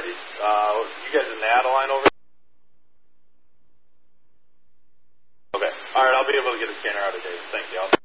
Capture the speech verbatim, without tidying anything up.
Alrighty. Uh, you guys in the Adeline over there? Okay. Alright, I'll be able to get a scanner out of Dave. Thank you.